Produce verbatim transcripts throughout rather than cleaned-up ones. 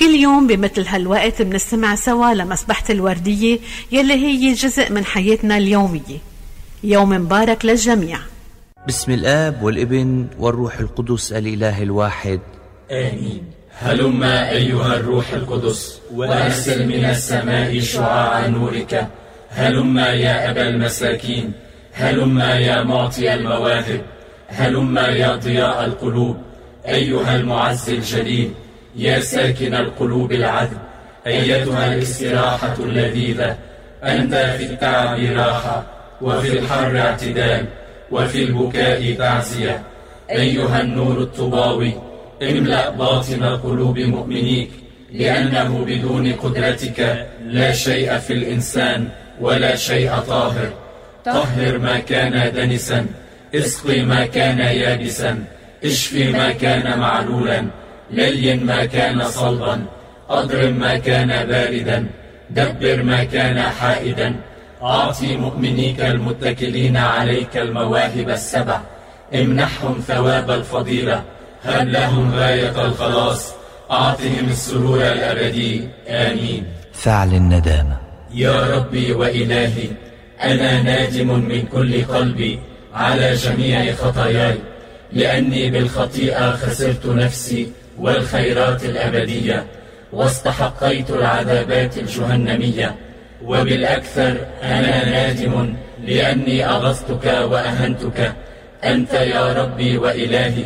كل يوم بمثل هالوقت بنستمع سوا لمسبحة الوردية يلي هي جزء من حياتنا اليومية. يوم مبارك للجميع. بسم الآب والابن والروح القدس الإله الواحد، آمين. هلما أيها الروح القدس وأرسل من السماء شعاع نورك. هلما يا أبا المساكين، هلما يا معطي المواهب، هلما يا ضياء القلوب. أيها المعز الجليل، يا ساكن القلوب العذب، أيتها الاستراحة اللذيذة. أنت في التعب راحة، وفي الحر اعتدال، وفي البكاء تعزية. أيها النور الطباوي، املأ باطن قلوب مؤمنيك، لأنه بدون قدرتك لا شيء في الإنسان ولا شيء طاهر. طهر ما كان دنسا، اسقي ما كان يابسا، اشفي ما كان معلولا، لين ما كان صلبا، أضرم ما كان باردا، دبر ما كان حائدا. أعطي مؤمنيك المتكلين عليك المواهب السبع، امنحهم ثواب الفضيلة، هب لهم غاية الخلاص، أعطهم السرور الأبدي. آمين. فعل الندامة. يا ربي وإلهي، أنا نادم من كل قلبي على جميع خطاياي، لأني بالخطيئة خسرت نفسي والخيرات الأبدية، واستحقيت العذابات الجهنمية. وبالأكثر أنا نادم لأني أغضتك وأهنتك، أنت يا ربي وإلهي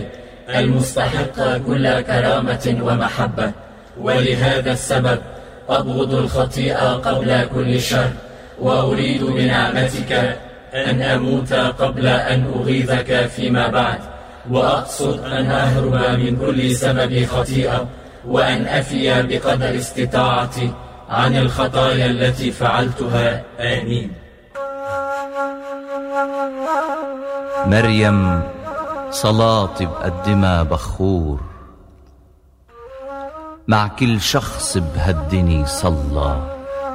المستحق كل كرامة ومحبة. ولهذا السبب أبغض الخطيئة قبل كل شر، وأريد بنعمتك أن أموت قبل أن أغيظك فيما بعد، وأقصد أن أهرب من كل سبب خطيئة، وأن أفي بقدر استطاعتي عن الخطايا التي فعلتها. آمين. مريم صلاة بقدمها بخور، مع كل شخص بهالدني صلى،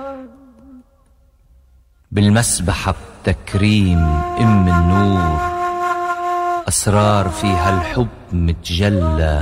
بالمسبحة بتكريم أم النور، أسرار فيها الحب متجلى،